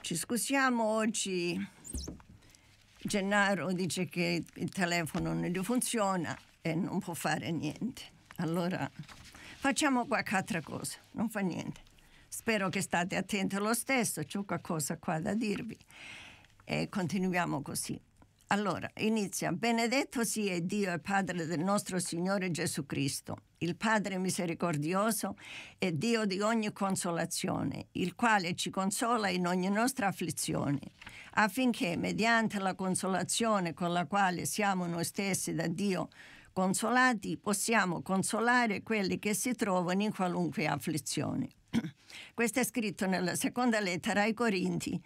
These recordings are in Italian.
Ci scusiamo oggi. Gennaro dice che il telefono non gli funziona e non può fare niente. Allora facciamo qualche altra cosa, non fa niente. Spero che state attenti lo stesso, c'ho qualcosa qua da dirvi e continuiamo così. Allora, inizia: benedetto sia Dio e Padre del nostro Signore Gesù Cristo, il Padre misericordioso e Dio di ogni consolazione, il quale ci consola in ogni nostra afflizione, affinché, mediante la consolazione con la quale siamo noi stessi da Dio consolati, possiamo consolare quelli che si trovano in qualunque afflizione. Questo è scritto nella seconda lettera ai Corinti,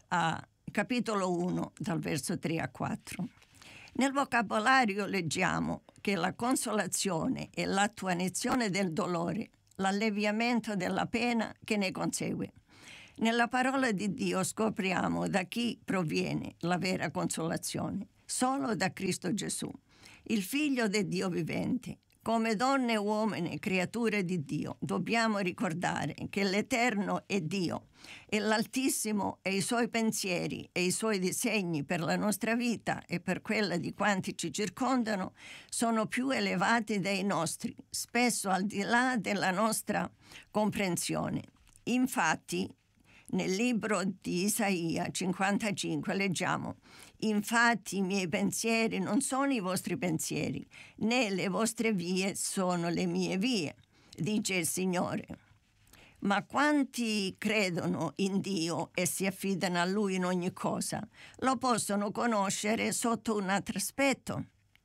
capitolo 1, dal verso 3 a 4. Nel vocabolario leggiamo che la consolazione è l'attenuazione del dolore, l'alleviamento della pena che ne consegue. Nella parola di Dio scopriamo da chi proviene la vera consolazione, solo da Cristo Gesù, il Figlio del Dio vivente. Come donne e uomini, creature di Dio, dobbiamo ricordare che l'Eterno è Dio e l'Altissimo e i suoi pensieri e i suoi disegni per la nostra vita e per quella di quanti ci circondano sono più elevati dei nostri, spesso al di là della nostra comprensione. Infatti, nel libro di Isaia 55 leggiamo: infatti i miei pensieri non sono i vostri pensieri, né le vostre vie sono le mie vie, dice il Signore. Ma quanti credono in Dio e si affidano a Lui in ogni cosa, lo possono conoscere sotto un altro aspetto,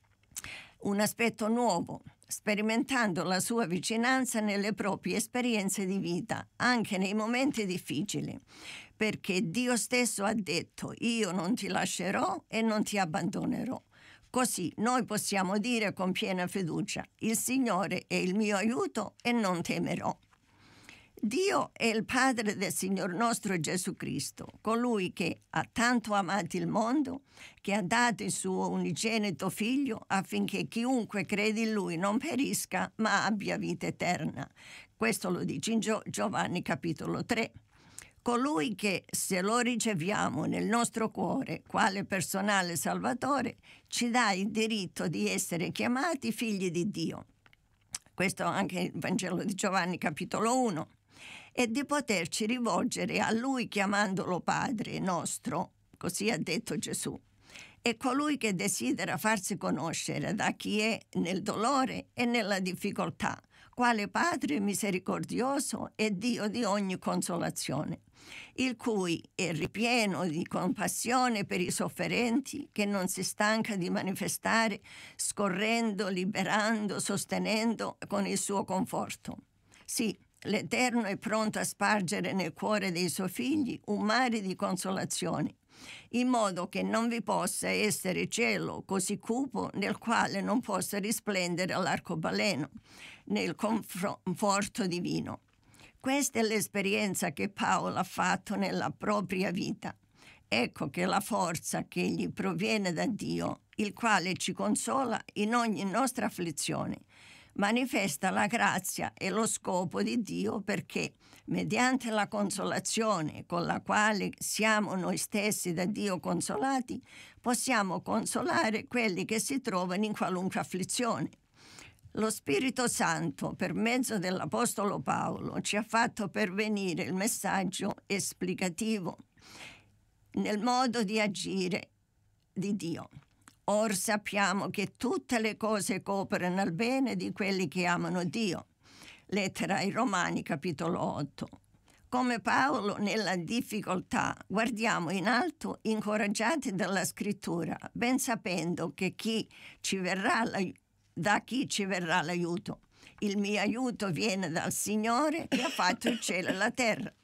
un aspetto nuovo, sperimentando la sua vicinanza nelle proprie esperienze di vita, anche nei momenti difficili, perché Dio stesso ha detto: io non ti lascerò e non ti abbandonerò. Così noi possiamo dire con piena fiducia: il Signore è il mio aiuto e non temerò. Dio è il Padre del Signor nostro Gesù Cristo, colui che ha tanto amato il mondo, che ha dato il suo unigenito Figlio affinché chiunque crede in Lui non perisca, ma abbia vita eterna. Questo lo dice in Giovanni capitolo 3. Colui che, se lo riceviamo nel nostro cuore quale personale Salvatore, ci dà il diritto di essere chiamati figli di Dio. Questo anche il Vangelo di Giovanni capitolo 1. E di poterci rivolgere a Lui chiamandolo Padre nostro, così ha detto Gesù. E colui che desidera farsi conoscere da chi è nel dolore e nella difficoltà, quale Padre misericordioso e Dio di ogni consolazione, il cui è ripieno di compassione per i sofferenti, che non si stanca di manifestare, scorrendo, liberando, sostenendo con il suo conforto. Sì, l'Eterno è pronto a spargere nel cuore dei suoi figli un mare di consolazione, in modo che non vi possa essere cielo così cupo nel quale non possa risplendere l'arcobaleno nel conforto divino. Questa è l'esperienza che Paolo ha fatto nella propria vita. Ecco che la forza che gli proviene da Dio, il quale ci consola in ogni nostra afflizione, manifesta la grazia e lo scopo di Dio, perché mediante la consolazione con la quale siamo noi stessi da Dio consolati, possiamo consolare quelli che si trovano in qualunque afflizione. Lo Spirito Santo, per mezzo dell'Apostolo Paolo, ci ha fatto pervenire il messaggio esplicativo nel modo di agire di Dio. Or sappiamo che tutte le cose cooperano al bene di quelli che amano Dio. Lettera ai Romani, capitolo 8. Come Paolo nella difficoltà, guardiamo in alto, incoraggiati dalla Scrittura, ben sapendo che da chi ci verrà l'aiuto. Il mio aiuto viene dal Signore che ha fatto il cielo e la terra.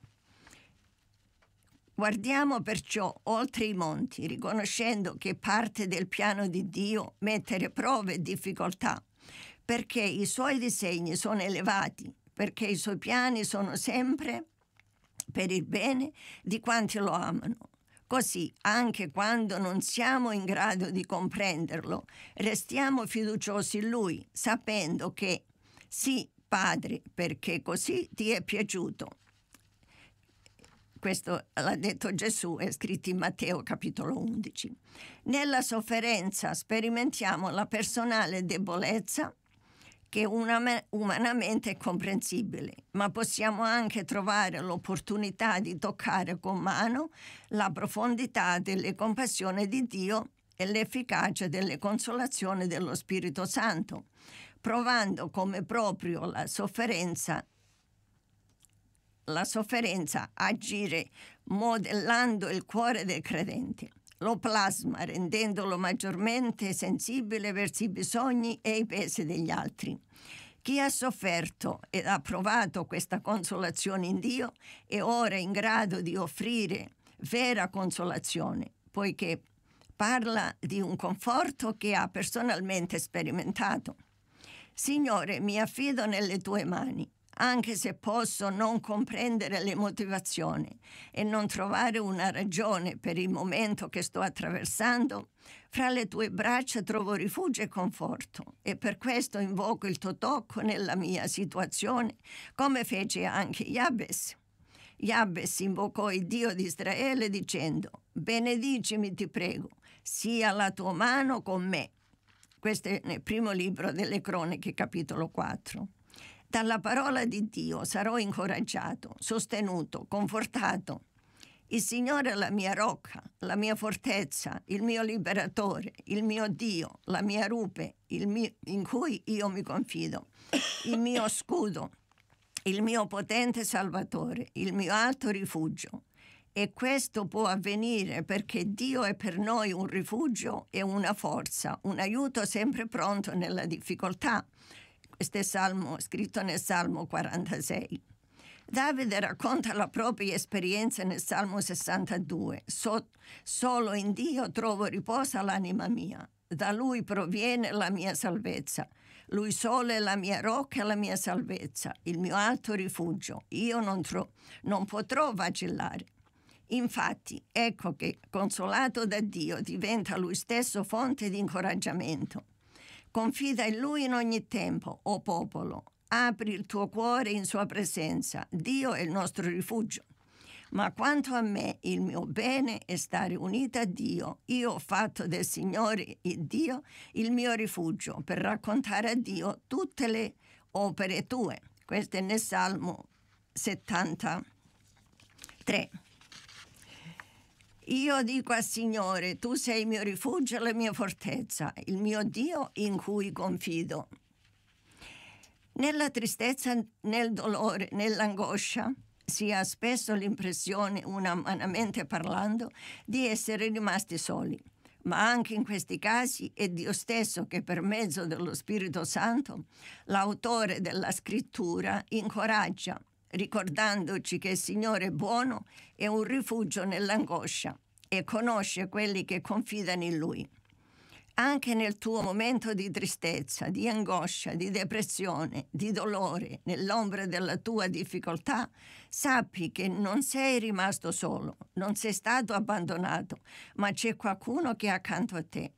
Guardiamo perciò oltre i monti, riconoscendo che parte del piano di Dio mettere prove e difficoltà, perché i suoi disegni sono elevati, perché i suoi piani sono sempre per il bene di quanti lo amano. Così, anche quando non siamo in grado di comprenderlo, restiamo fiduciosi in Lui, sapendo che sì, Padre, perché così ti è piaciuto. questo l'ha detto Gesù, è scritto in Matteo capitolo 11. Nella sofferenza sperimentiamo la personale debolezza che umanamente è comprensibile, ma possiamo anche trovare l'opportunità di toccare con mano la profondità delle compassioni di Dio e l'efficacia delle consolazioni dello Spirito Santo, provando come proprio la sofferenza agire modellando il cuore del credente. Lo plasma rendendolo maggiormente sensibile verso i bisogni e i pesi degli altri. Chi ha sofferto ed ha provato questa consolazione in Dio è ora in grado di offrire vera consolazione, poiché parla di un conforto che ha personalmente sperimentato. Signore, mi affido nelle tue mani. Anche se posso non comprendere le motivazioni e non trovare una ragione per il momento che sto attraversando, fra le tue braccia trovo rifugio e conforto, e per questo invoco il tuo tocco nella mia situazione, come fece anche Jabes. Jabes invocò il Dio di Israele dicendo: benedicimi, ti prego, sia la tua mano con me. Questo è nel primo libro delle Cronache, capitolo 4. Dalla parola di Dio sarò incoraggiato, sostenuto, confortato. Il Signore è la mia rocca, la mia fortezza, il mio liberatore, il mio Dio, la mia rupe, in cui io mi confido, il mio scudo, il mio potente Salvatore, il mio alto rifugio. E questo può avvenire perché Dio è per noi un rifugio e una forza, un aiuto sempre pronto nella difficoltà. Questo è scritto nel Salmo 46. Davide racconta la propria esperienza nel Salmo 62. Solo in Dio trovo riposo l'anima mia. Da Lui proviene la mia salvezza. Lui solo è la mia rocca e la mia salvezza, il mio alto rifugio. Io non potrò vacillare. Infatti, ecco che, consolato da Dio, diventa Lui stesso fonte di incoraggiamento. Confida in Lui in ogni tempo, o popolo. Apri il tuo cuore in sua presenza. Dio è il nostro rifugio. Ma quanto a me, il mio bene è stare unita a Dio. Io ho fatto del Signore il Dio il mio rifugio per raccontare a Dio tutte le opere tue. Questo è nel Salmo 73. Io dico al Signore: tu sei il mio rifugio e la mia fortezza, il mio Dio in cui confido. Nella tristezza, nel dolore, nell'angoscia, si ha spesso l'impressione, umanamente parlando, di essere rimasti soli. Ma anche in questi casi è Dio stesso che, per mezzo dello Spirito Santo, l'autore della scrittura, incoraggia, ricordandoci che il Signore è buono, è un rifugio nell'angoscia e conosce quelli che confidano in Lui. Anche nel tuo momento di tristezza, di angoscia, di depressione, di dolore, nell'ombra della tua difficoltà, sappi che non sei rimasto solo, non sei stato abbandonato, ma c'è qualcuno che è accanto a te.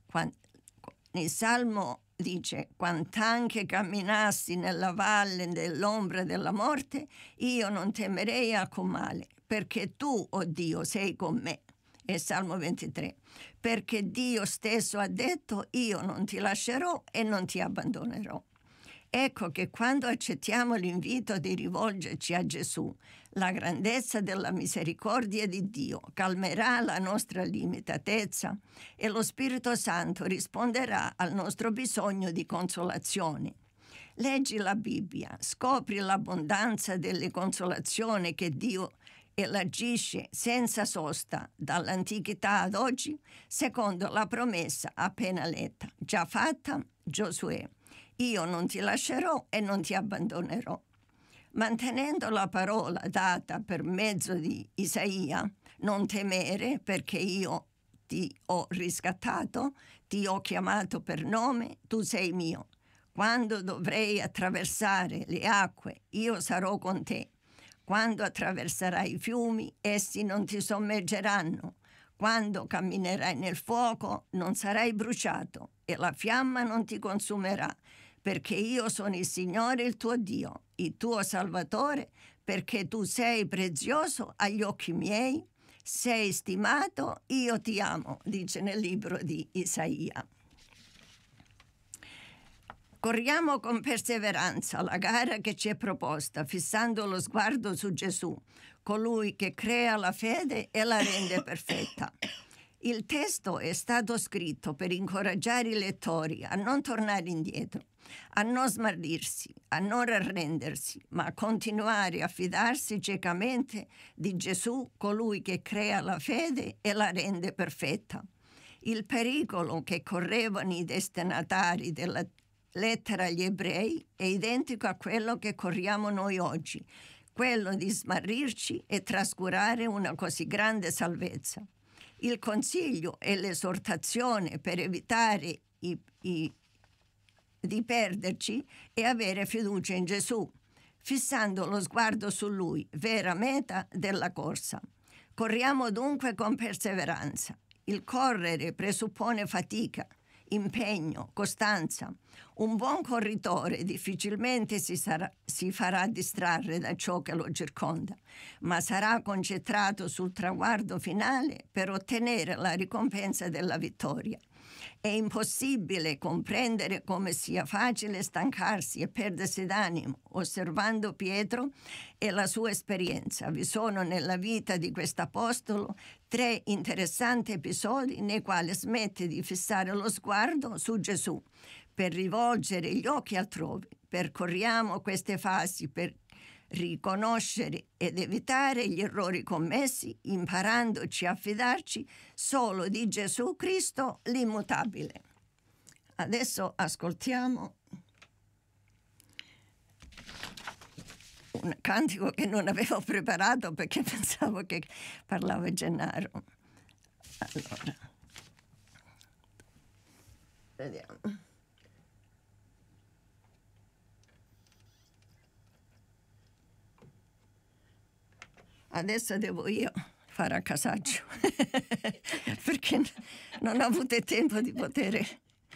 Nel Salmo dice: quant'anche camminassi nella valle dell'ombra della morte, io non temerei alcun male, perché tu, oh Dio, sei con me. È Salmo 23. Perché Dio stesso ha detto: io non ti lascerò e non ti abbandonerò. Ecco che quando accettiamo l'invito di rivolgerci a Gesù, la grandezza della misericordia di Dio calmerà la nostra limitatezza e lo Spirito Santo risponderà al nostro bisogno di consolazione. Leggi la Bibbia, scopri l'abbondanza delle consolazioni che Dio elargisce senza sosta dall'antichità ad oggi, secondo la promessa appena letta, già fatta Giosuè: io non ti lascerò e non ti abbandonerò. Mantenendo la parola data per mezzo di Isaia: non temere, perché io ti ho riscattato, ti ho chiamato per nome, tu sei mio. Quando dovrei attraversare le acque, io sarò con te. Quando attraverserai i fiumi, essi non ti sommergeranno. Quando camminerai nel fuoco, non sarai bruciato e la fiamma non ti consumerà, perché io sono il Signore, il tuo Dio, il tuo Salvatore, perché tu sei prezioso agli occhi miei, sei stimato, io ti amo, dice nel libro di Isaia. Corriamo con perseveranza la gara che ci è proposta, fissando lo sguardo su Gesù, colui che crea la fede e la rende perfetta. Il testo è stato scritto per incoraggiare i lettori a non tornare indietro, a non smarrirsi, a non arrendersi, ma a continuare a fidarsi ciecamente di Gesù, colui che crea la fede e la rende perfetta. Il pericolo che correvano i destinatari della lettera agli ebrei è identico a quello che corriamo noi oggi, quello di smarrirci e trascurare una così grande salvezza. Il consiglio e l'esortazione per evitare di perderci è avere fiducia in Gesù, fissando lo sguardo su Lui, vera meta della corsa. Corriamo dunque con perseveranza. Il correre presuppone fatica, impegno, costanza. Un buon corritore difficilmente si farà distrarre da ciò che lo circonda, ma sarà concentrato sul traguardo finale per ottenere la ricompensa della vittoria. È impossibile comprendere come sia facile stancarsi e perdersi d'animo osservando Pietro e la sua esperienza. Vi sono nella vita di quest'apostolo 3 interessanti episodi nei quali smette di fissare lo sguardo su Gesù per rivolgere gli occhi altrove. Percorriamo queste fasi per riconoscere ed evitare gli errori commessi, imparandoci a fidarci solo di Gesù Cristo l'immutabile. Adesso ascoltiamo un cantico che non avevo preparato perché pensavo che parlava Gennaro. Allora, vediamo. Adesso devo io fare a casaccio perché non ho avuto tempo di poter